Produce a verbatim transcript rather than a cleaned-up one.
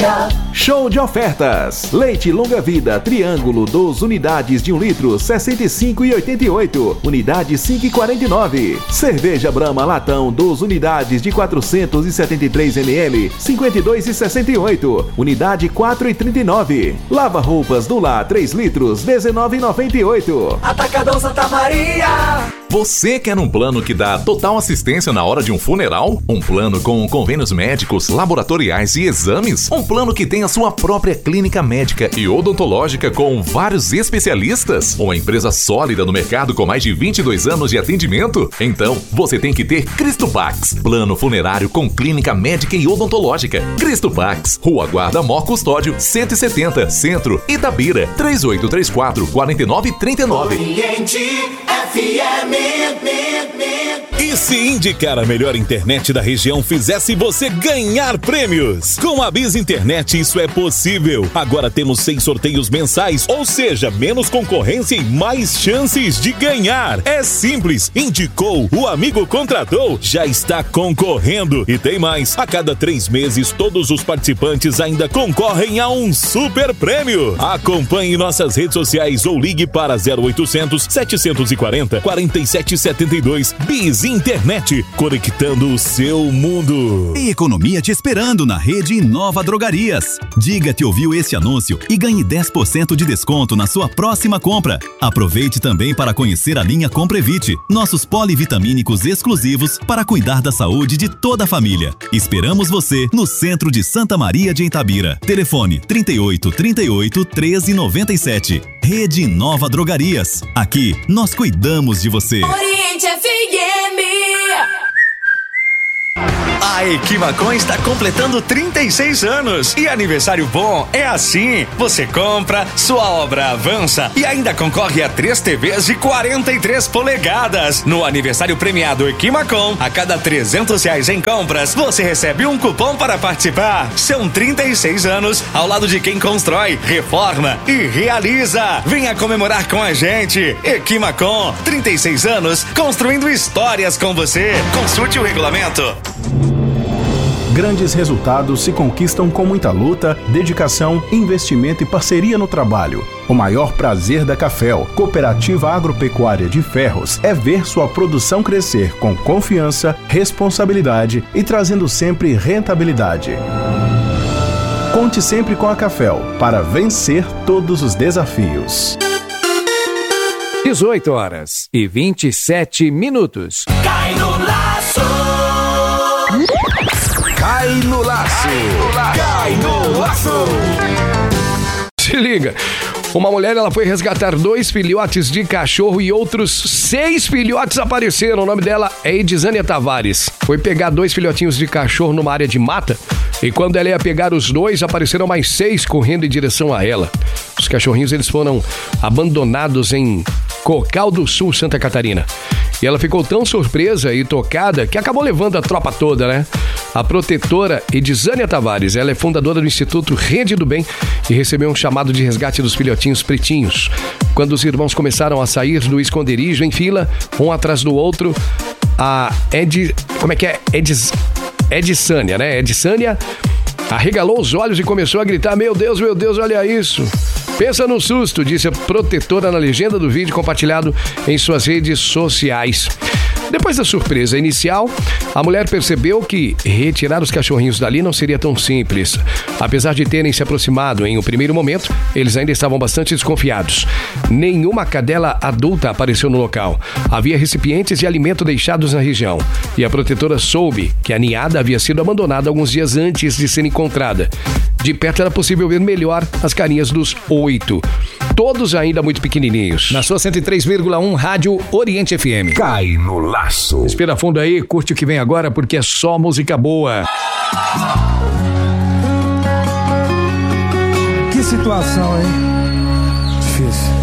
Show de ofertas. Leite longa vida Triângulo, doze unidades de um litro, sessenta e cinco reais e oitenta e oito centavos. Unidade cinco reais e quarenta e nove centavos. Cerveja Brahma Latão, doze unidades de quatrocentos e setenta e três mililitros, cinquenta e dois reais e sessenta e oito centavos. Unidade quatro reais e trinta e nove centavos. Lava roupas do lar, três litros, dezenove reais e noventa e oito centavos. Atacadão Santa Maria. Você quer um plano que dá total assistência na hora de um funeral? Um plano com convênios médicos, laboratoriais e exames? Um plano que tem a sua própria clínica médica e odontológica com vários especialistas? Uma empresa sólida no mercado com mais de vinte e dois anos de atendimento? Então, você tem que ter Cristopax, plano funerário com clínica médica e odontológica. Cristopax, Rua Guarda Mó Custódio, cento e setenta, Centro, Itabira, três oito três quatro, quatro nove três nove. Oriente F M. E se indicar a melhor internet da região fizesse você ganhar prêmios? Com a Biz Internet isso é possível. Agora temos seis sorteios mensais, ou seja, menos concorrência e mais chances de ganhar. É simples, indicou, o amigo contratou, já está concorrendo. E tem mais, a cada três meses todos os participantes ainda concorrem a um super prêmio. Acompanhe nossas redes sociais ou ligue para zero oitocentos, setecentos e quarenta, quarenta e sete setenta e dois. Biz Internet, conectando o seu mundo. Tem economia te esperando na rede Inova Drogarias. Diga que ouviu esse anúncio e ganhe dez por cento de desconto na sua próxima compra. Aproveite também para conhecer a linha Comprevite, nossos polivitamínicos exclusivos para cuidar da saúde de toda a família. Esperamos você no centro de Santa Maria de Itabira. Telefone trinta e oito, trinta e oito, treze, noventa e sete. Rede Inova Drogarias. Aqui nós cuidamos de você. Oriente F M. A Equimacom está completando trinta e seis anos e aniversário bom é assim, você compra, sua obra avança e ainda concorre a três T Vs de quarenta e três polegadas. No aniversário premiado Equimacom, a cada trezentos reais em compras, você recebe um cupom para participar. São trinta e seis anos ao lado de quem constrói, reforma e realiza. Venha comemorar com a gente. Equimacom, trinta e seis anos construindo histórias com você. Consulte o regulamento. Grandes resultados se conquistam com muita luta, dedicação, investimento e parceria no trabalho. O maior prazer da Cafel, Cooperativa Agropecuária de Ferros, é ver sua produção crescer com confiança, responsabilidade e trazendo sempre rentabilidade. Conte sempre com a Cafel para vencer todos os desafios. dezoito horas e vinte e sete minutos. Cai no laço. Cai no laço. Cai no laço. Se liga. Uma mulher ela foi resgatar dois filhotes de cachorro e outros seis filhotes apareceram. O nome dela é Edisânia Tavares. Foi pegar dois filhotinhos de cachorro numa área de mata e quando ela ia pegar os dois, apareceram mais seis correndo em direção a ela. Os cachorrinhos eles foram abandonados em Cocal do Sul, Santa Catarina. E ela ficou tão surpresa e tocada que acabou levando a tropa toda, né? A protetora Edisânia Tavares, ela é fundadora do Instituto Rede do Bem e recebeu um chamado de resgate dos filhotinhos pretinhos. Quando os irmãos começaram a sair do esconderijo em fila, um atrás do outro, a Ed... Como é que é? Edis... Edisânia, né? Edisânia arregalou os olhos e começou a gritar: meu Deus, meu Deus, olha isso! Pensa no susto, disse a protetora na legenda do vídeo compartilhado em suas redes sociais. Depois da surpresa inicial, a mulher percebeu que retirar os cachorrinhos dali não seria tão simples. Apesar de terem se aproximado em um primeiro momento, eles ainda estavam bastante desconfiados. Nenhuma cadela adulta apareceu no local. Havia recipientes de alimento deixados na região. E a protetora soube que a ninhada havia sido abandonada alguns dias antes de ser encontrada. De perto era possível ver melhor as carinhas dos oito. Todos ainda muito pequenininhos. Na sua cento e três vírgula um, Rádio Oriente F M. Cai no laço. Respira fundo aí, curte o que vem agora, porque é só música boa. Que situação, hein? Difícil.